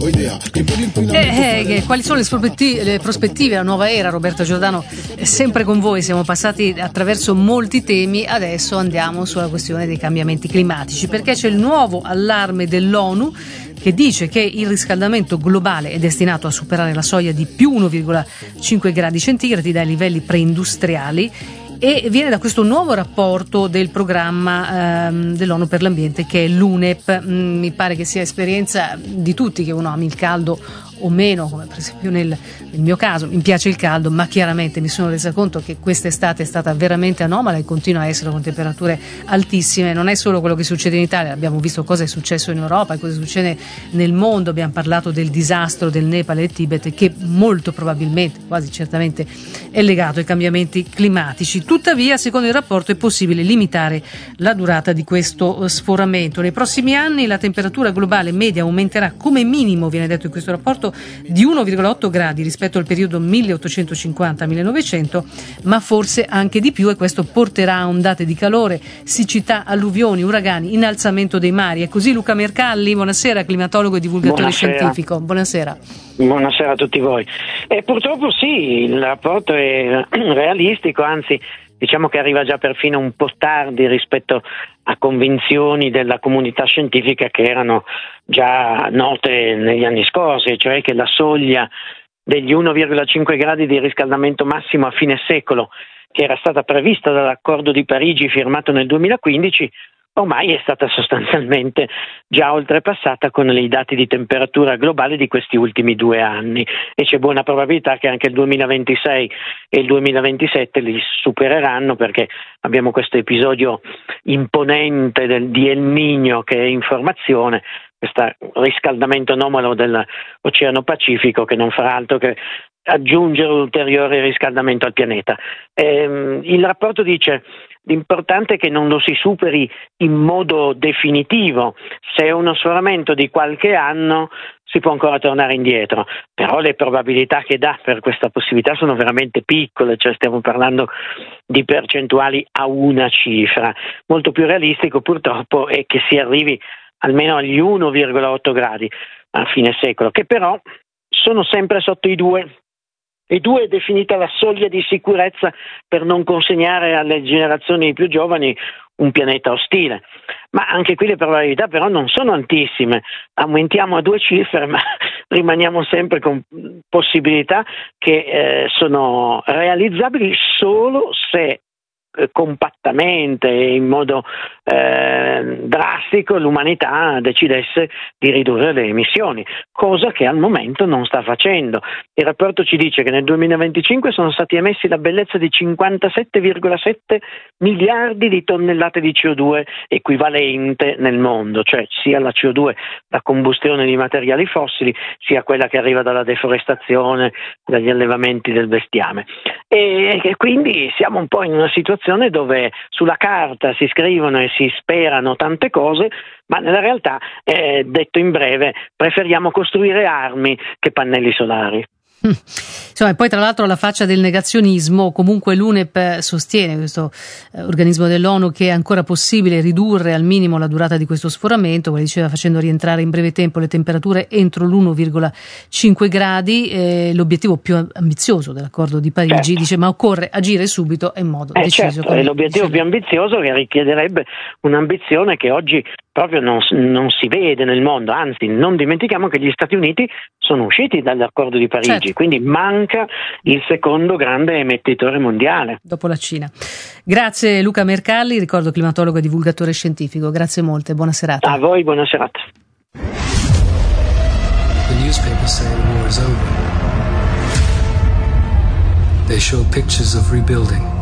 Quali sono le prospettive, la nuova era? Roberto Giordano è sempre con voi, siamo passati attraverso molti temi, adesso andiamo sulla questione dei cambiamenti climatici, perché c'è il nuovo allarme dell'ONU che dice che il riscaldamento globale è destinato a superare la soglia di più 1,5 gradi centigradi dai livelli preindustriali, e viene da questo nuovo rapporto del programma dell'ONU per l'ambiente, che è l'UNEP. Mi pare che sia esperienza di tutti che uno ami il caldo o meno, come per esempio nel mio caso mi piace il caldo, ma chiaramente mi sono resa conto che quest'estate è stata veramente anomala e continua a essere con temperature altissime. Non è solo quello che succede in Italia, abbiamo visto cosa è successo in Europa e cosa succede nel mondo, abbiamo parlato del disastro del Nepal e del Tibet, che molto probabilmente, quasi certamente, è legato ai cambiamenti climatici. Tuttavia, secondo il rapporto, è possibile limitare la durata di questo sforamento. Nei prossimi anni la temperatura globale media aumenterà come minimo, viene detto in questo rapporto, di 1,8 gradi rispetto al periodo 1850-1900, ma forse anche di più, e questo porterà a ondate di calore, siccità, alluvioni, uragani, innalzamento dei mari. È così, Luca Mercalli, buonasera, climatologo e divulgatore scientifico. Buonasera. Buonasera a tutti voi. Purtroppo sì, il rapporto è realistico, anzi diciamo che arriva già perfino un po' tardi rispetto a convinzioni della comunità scientifica che erano già note negli anni scorsi, cioè che la soglia degli 1,5 gradi di riscaldamento massimo a fine secolo, che era stata prevista dall'accordo di Parigi firmato nel 2015, ormai è stata sostanzialmente già oltrepassata con i dati di temperatura globale di questi ultimi 2 anni, e c'è buona probabilità che anche il 2026 e il 2027 li supereranno, perché abbiamo questo episodio imponente di El Niño che è in formazione, questo riscaldamento anomalo dell'Oceano Pacifico che non farà altro che aggiungere ulteriore riscaldamento al pianeta. Il rapporto dice: l'importante è che non lo si superi in modo definitivo. Se è uno sforamento di qualche anno si può ancora tornare indietro, però le probabilità che dà per questa possibilità sono veramente piccole, cioè stiamo parlando di percentuali a una cifra. Molto più realistico purtroppo è che si arrivi almeno agli 1,8 gradi a fine secolo, che però sono sempre sotto i 2. E 2 è definita la soglia di sicurezza per non consegnare alle generazioni più giovani un pianeta ostile. Ma anche qui le probabilità però non sono altissime. Aumentiamo a 2 cifre, ma rimaniamo sempre con possibilità che sono realizzabili solo se compattamente e in modo drastico l'umanità decidesse di ridurre le emissioni, cosa che al momento non sta facendo. Il rapporto ci dice che nel 2025 sono stati emessi la bellezza di 57,7 miliardi di tonnellate di CO2 equivalente nel mondo, cioè sia la CO2 da combustione di materiali fossili, sia quella che arriva dalla deforestazione, dagli allevamenti del bestiame. E quindi siamo un po' in una situazione dove sulla carta si scrivono e si sperano tante cose, ma nella realtà, detto in breve, preferiamo costruire armi che pannelli solari. Insomma, e poi tra l'altro alla faccia del negazionismo, comunque l'UNEP sostiene, questo organismo dell'ONU, che è ancora possibile ridurre al minimo la durata di questo sforamento, come diceva, facendo rientrare in breve tempo le temperature entro l'1,5 gradi, l'obiettivo più ambizioso dell'accordo di Parigi, certo. Dice, ma occorre agire subito e in modo deciso. Certo, è l'obiettivo più ambizioso, che richiederebbe un'ambizione che oggi proprio non si vede nel mondo, anzi non dimentichiamo che gli Stati Uniti sono usciti dall'accordo di Parigi, certo. Quindi manca il secondo grande emettitore mondiale. Dopo la Cina. Grazie Luca Mercalli, ricordo climatologo e divulgatore scientifico, grazie molte, buona serata. A voi, buona serata. The newspapers say the war is over. They show pictures of rebuilding.